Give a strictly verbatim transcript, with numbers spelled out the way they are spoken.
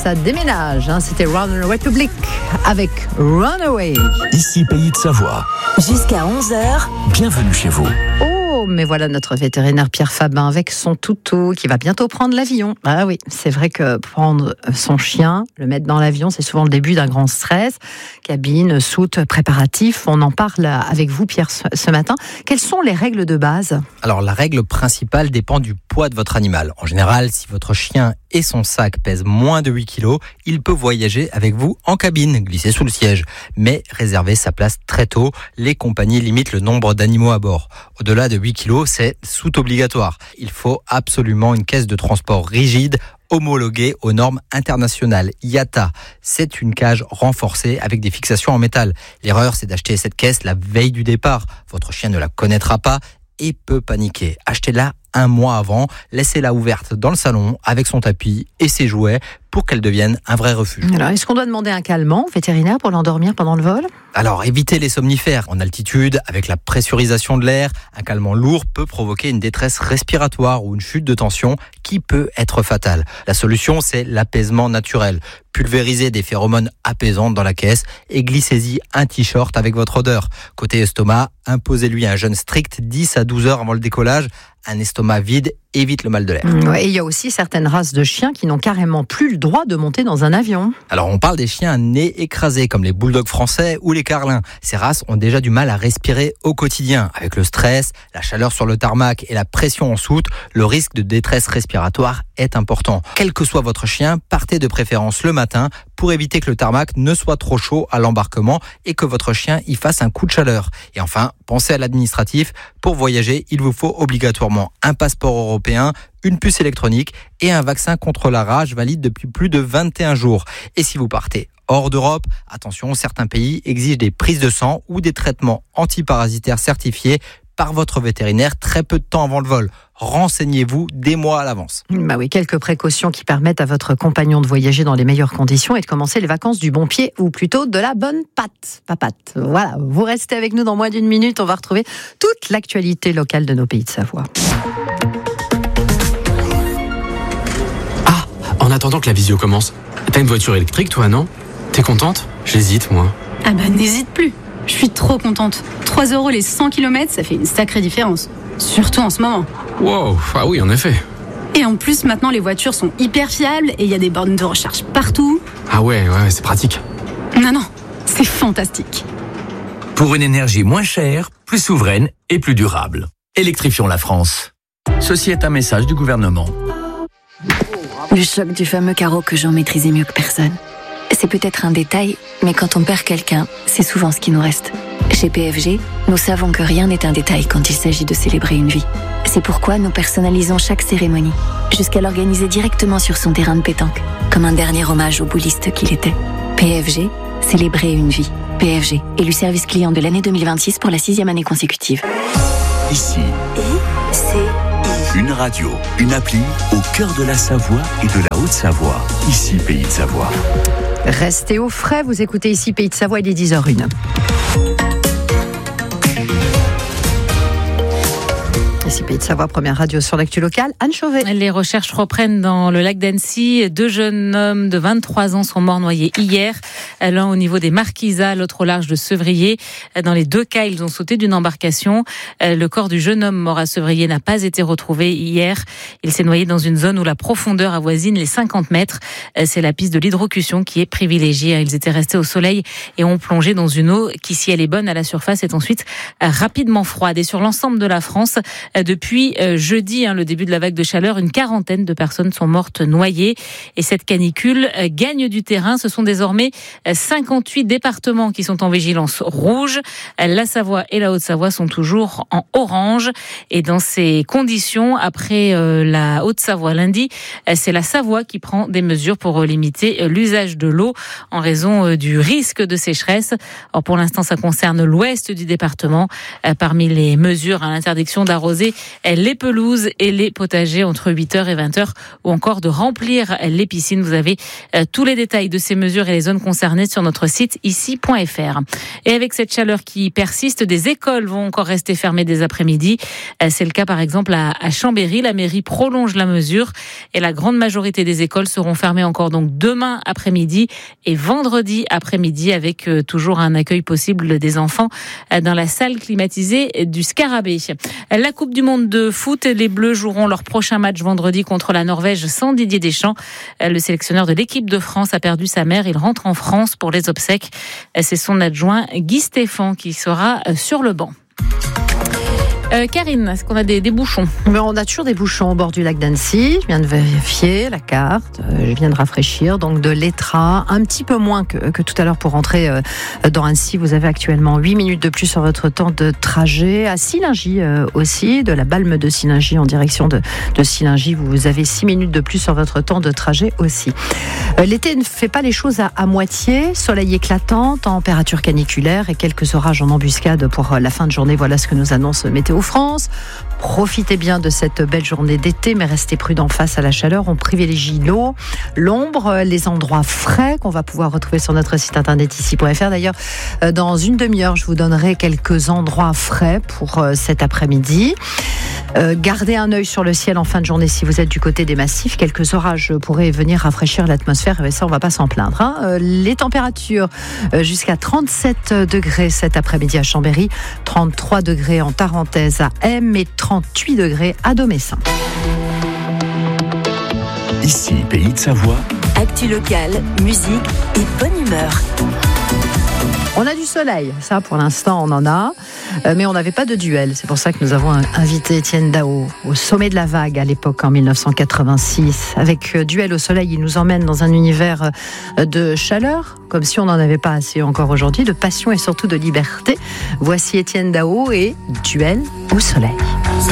ça déménage. Hein. C'était Run Republic avec Runaway. Ici Pays de Savoie. Jusqu'à onze heures. Bienvenue chez vous. Oh, mais voilà notre vétérinaire Pierre Fabin avec son toutou qui va bientôt prendre l'avion. Ah oui, c'est vrai que prendre son chien, le mettre dans l'avion, c'est souvent le début d'un grand stress. Cabine, soute, préparatifs. On en parle avec vous, Pierre, ce matin. Quelles sont les règles de base ? Alors, la règle principale dépend du poids de votre animal. En général, si votre chien et son sac pèsent moins de huit kilos, il peut voyager avec vous en cabine, glisser sous le siège. Mais réservez sa place très tôt. Les compagnies limitent le nombre d'animaux à bord. Au-delà de huit kilos, c'est soute obligatoire. Il faut absolument une caisse de transport rigide, homologuée aux normes internationales I A T A. C'est une cage renforcée avec des fixations en métal. L'erreur, c'est d'acheter cette caisse la veille du départ. Votre chien ne la connaîtra pas et peut paniquer. Achetez-la un mois avant, laissez-la ouverte dans le salon avec son tapis et ses jouets pour qu'elle devienne un vrai refuge. Alors, est-ce qu'on doit demander un calmant au vétérinaire pour l'endormir pendant le vol ? Alors, évitez les somnifères. En altitude, avec la pressurisation de l'air, un calmant lourd peut provoquer une détresse respiratoire ou une chute de tension qui peut être fatale. La solution, c'est l'apaisement naturel. Pulvérisez des phéromones apaisantes dans la caisse et glissez-y un t-shirt avec votre odeur. Côté estomac, imposez-lui un jeûne strict dix à douze heures avant le décollage. Un estomac vide évite le mal de l'air. Ouais, et il y a aussi certaines races de chiens qui n'ont carrément plus le droit de monter dans un avion. Alors on parle des chiens à nez écrasé comme les bulldogs français ou les carlins. Ces races ont déjà du mal à respirer au quotidien. Avec le stress, la chaleur sur le tarmac et la pression en soute, le risque de détresse respiratoire est important. Quel que soit votre chien, partez de préférence le matin pour éviter que le tarmac ne soit trop chaud à l'embarquement et que votre chien y fasse un coup de chaleur. Et enfin, pensez à l'administratif. Pour voyager, il vous faut obligatoirement un passeport européen, une puce électronique et un vaccin contre la rage valide depuis plus de vingt et un jours. Et si vous partez hors d'Europe, attention, certains pays exigent des prises de sang ou des traitements antiparasitaires certifiés par votre vétérinaire très peu de temps avant le vol. Renseignez-vous des mois à l'avance. Bah oui, quelques précautions qui permettent à votre compagnon de voyager dans les meilleures conditions et de commencer les vacances du bon pied ou plutôt de la bonne patte. Papate. Voilà, vous restez avec nous dans moins d'une minute. On va retrouver toute l'actualité locale de nos pays de Savoie. Ah, en attendant que la visio commence, t'as une voiture électrique toi, non ? T'es contente ? J'hésite, moi. Ah bah n'hésite plus. Je suis trop contente. trois euros les cent kilomètres, ça fait une sacrée différence. Surtout en ce moment. Wow, ah oui, en effet. Et en plus, maintenant, les voitures sont hyper fiables et il y a des bornes de recharge partout. Ah ouais, ouais, c'est pratique. Non, non, c'est fantastique. Pour une énergie moins chère, plus souveraine et plus durable. Électrifions la France. Ceci est un message du gouvernement. Le choc du fameux carreau que Jean maîtrisait mieux que personne. C'est peut-être un détail, mais quand on perd quelqu'un, c'est souvent ce qui nous reste. Chez P F G, nous savons que rien n'est un détail quand il s'agit de célébrer une vie. C'est pourquoi nous personnalisons chaque cérémonie, jusqu'à l'organiser directement sur son terrain de pétanque, comme un dernier hommage au bouliste qu'il était. P F G, célébrer une vie. P F G, élu service client de l'année deux mille vingt-six pour la sixième année consécutive. Ici, I C I. une radio, une appli au cœur de la Savoie et de la Haute-Savoie. Ici, Pays de Savoie. Restez au frais, vous écoutez ici Pays de Savoie, il est dix heures zéro un. Ici Pays de Savoie, première radio sur l'actu locale. Anne Chauvet. Les recherches reprennent dans le lac d'Annecy. Deux jeunes hommes de vingt-trois ans sont morts noyés hier. L'un au niveau des Marquisats, l'autre au large de Sevrier. Dans les deux cas, ils ont sauté d'une embarcation. Le corps du jeune homme mort à Sevrier n'a pas été retrouvé hier. Il s'est noyé dans une zone où la profondeur avoisine les cinquante mètres. C'est la piste de l'hydrocution qui est privilégiée. Ils étaient restés au soleil et ont plongé dans une eau qui, si elle est bonne à la surface, est ensuite rapidement froide. Et sur l'ensemble de la France, depuis jeudi, hein, le début de la vague de chaleur, une quarantaine de personnes sont mortes noyées. Et cette canicule gagne du terrain. Ce sont désormais cinquante-huit départements qui sont en vigilance rouge. La Savoie et la Haute-Savoie sont toujours en orange. Et dans ces conditions, après euh, la Haute-Savoie lundi, c'est la Savoie qui prend des mesures pour limiter l'usage de l'eau en raison du risque de sécheresse. Or, pour l'instant, ça concerne l'ouest du département. Parmi les mesures, hein, l'interdiction d'arroser arroser les pelouses et les potagers entre huit heures et vingt heures ou encore de remplir les piscines. Vous avez tous les détails de ces mesures et les zones concernées sur notre site ici point f r. Et avec cette chaleur qui persiste, des écoles vont encore rester fermées dès après-midi. C'est le cas par exemple à Chambéry. La mairie prolonge la mesure et la grande majorité des écoles seront fermées encore donc demain après-midi et vendredi après-midi avec toujours un accueil possible des enfants dans la salle climatisée du Scarabée. La Coupe du Monde de foot, les Bleus joueront leur prochain match vendredi contre la Norvège sans Didier Deschamps. Le sélectionneur de l'équipe de France a perdu sa mère. Il rentre en France pour les obsèques. C'est son adjoint Guy Stéphane qui sera sur le banc. Euh, Karine, est-ce qu'on a des, des bouchons ? Mais on a toujours des bouchons au bord du lac d'Annecy. Je viens de vérifier la carte, euh, je viens de rafraîchir. Donc de l'Étra, un petit peu moins que, que tout à l'heure pour rentrer euh, dans Annecy. Vous avez actuellement huit minutes de plus sur votre temps de trajet. À Sillingy euh, aussi, de la Balme de Sillingy en direction de, de Sillingy. Vous avez six minutes de plus sur votre temps de trajet aussi. Euh, l'été ne fait pas les choses à, à moitié. Soleil éclatant, température caniculaire et quelques orages en embuscade pour la fin de journée. Voilà ce que nous annonce Météo France. Profitez bien de cette belle journée d'été, mais restez prudents face à la chaleur. On privilégie l'eau, l'ombre, les endroits frais qu'on va pouvoir retrouver sur notre site internet ici point f r. D'ailleurs, dans une demi-heure, je vous donnerai quelques endroits frais pour cet après-midi. Euh, gardez un œil sur le ciel en fin de journée si vous êtes du côté des massifs. Quelques orages pourraient venir rafraîchir l'atmosphère, mais ça, on ne va pas s'en plaindre. Hein. Euh, les températures euh, jusqu'à trente-sept degrés cet après-midi à Chambéry, trente-trois degrés en Tarentaise à M et trente-huit degrés à Domessin. Ici, Pays de Savoie. Actu locale, musique et bonne humeur. On a du soleil, ça pour l'instant on en a, euh, mais on n'avait pas de duel. C'est pour ça que nous avons invité Étienne Dao au sommet de la vague à l'époque en dix-neuf cent quatre-vingt-six. Avec euh, Duel au soleil, il nous emmène dans un univers euh, de chaleur, comme si on n'en avait pas assez encore aujourd'hui, de passion et surtout de liberté. Voici Étienne Dao et Duel au soleil.